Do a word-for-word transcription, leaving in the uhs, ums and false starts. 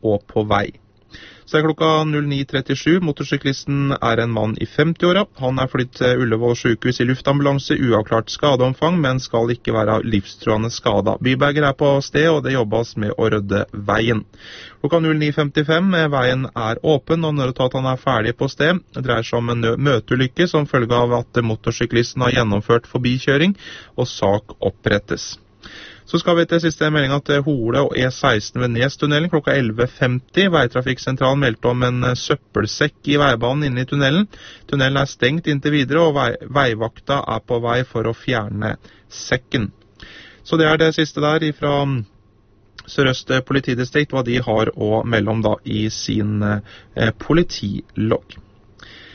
og på vei. Så er klokka ni trettisju. Motorsyklisten er en mann i femti-åra. Han er flyttet til Ullevål sykehus i luftambulanse, uavklart skadeomfang, men skal ikke være livstruende skada. Byberger er på sted, og det jobbes med å rydde veien. Klokka ni femtifem. Veien er åpen, og når han er ferdig på sted, det dreier seg om en møteulykke som følge av at motorsyklisten har gjennomført forbikjøring, og sak opprettes. Så skal vi til siste meldingen til Hole og E seksten ved Nestunnelen klokka elleve femti. Veitrafikksentralen meldte om en søppelsekk i veibanen inne i tunnelen. Tunnelen er stengt inntil videre, og vei, veivakta er på vei for å fjerne sekken. Så det er det siste der fra Sør-Øst politidistrikt, hva de har å melde om da i sin eh, politilogg.